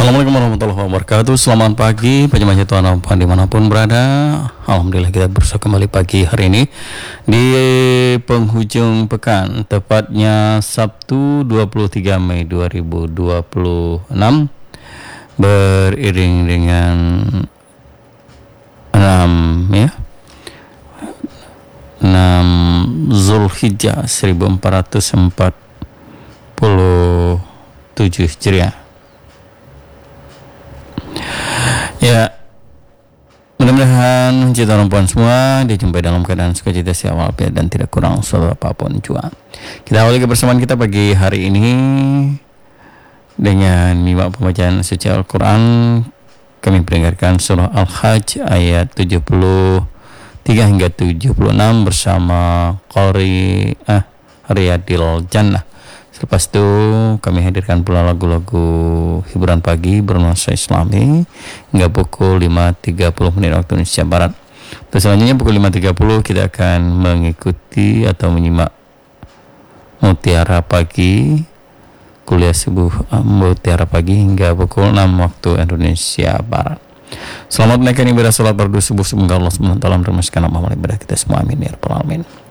Assalamualaikum warahmatullahi wabarakatuh. Selamat pagi penjemaah Tuhan apa dimanapun berada. Alhamdulillah kita bersua kembali pagi hari ini di penghujung pekan, tepatnya Sabtu 23 Mei 2026, beriring dengan 6 Zulhijjah 1447 Hijriah. Ya, mudah-mudahan kita perempuan semua dijumpai dalam keadaan sukacita, sehat walafiat dan tidak kurang suatu apapun juga. Kita awali kebersamaan kita pagi hari ini dengan menyimak pembacaan suci Al-Quran. Kami peringatkan surah Al-Hajj ayat 73 hingga 76 bersama Qari Riyadil Jannah. Selepas itu kami hadirkan pula lagu-lagu hiburan pagi bernuansa Islami hingga pukul 5.30 waktu Indonesia Barat. Terus selanjutnya pukul 5.30 kita akan mengikuti atau menyimak Mutiara Pagi, kuliah subuh Mutiara Pagi hingga pukul 6 waktu Indonesia Barat. Selamat menaikkan ibadah salat fardu subuh, semoga Allah SWT menerima segala amal ibadah kita semua, amin ya rabbal alamin.